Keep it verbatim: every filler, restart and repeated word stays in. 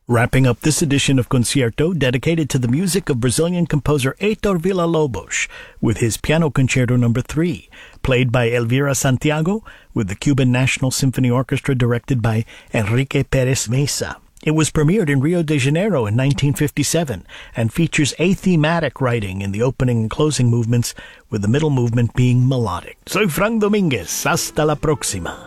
Wrapping up this edition of Concierto dedicated to the music of Brazilian composer Heitor Villa-Lobos with his Piano Concerto number three, played by Elvira Santiago with the Cuban National Symphony Orchestra directed by Enrique Pérez Mesa. It was premiered in Rio de Janeiro in nineteen fifty-seven and features athematic writing in the opening and closing movements, with the middle movement being melodic. Soy Frank Dominguez. Hasta la próxima.